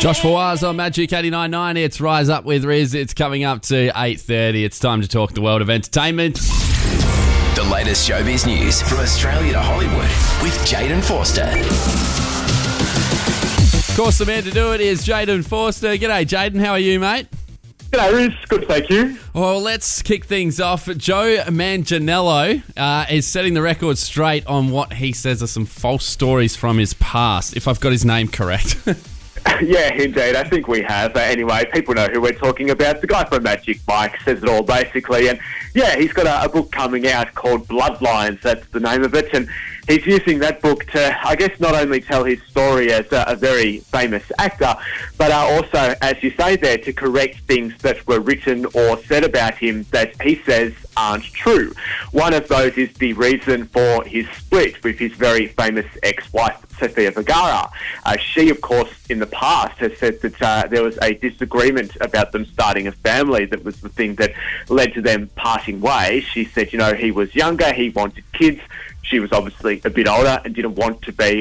Josh Fawaz on Magic 89.9. It's Rise Up with Riz. It's coming up to 8:30. It's time to talk the world of entertainment. The latest showbiz news from Australia to Hollywood with Jaden Forster. Of course, the man to do it is Jaden Forster. G'day, Jaden. How are you, mate? G'day, Riz. Good, thank you. Well, let's kick things off. Joe Manganiello is setting the record straight on what he says are some false stories from his past, if I've got his name correct. Yeah, indeed. I think we have. Anyway, people know who we're talking about. The guy from Magic Mike says it all, basically. And yeah, he's got a book coming out called Bloodlines. That's the name of it. And he's using that book to, I guess, not only tell his story as a very famous actor, but also, as you say there, to correct things that were written or said about him that he says aren't true. One of those is the reason for his split with his very famous ex-wife, Sofia Vergara. She, of course, in the past has said that there was a disagreement about them starting a family. That was the thing that led to them parting ways. She said, he was younger, he wanted kids. She was obviously a bit older and didn't want to be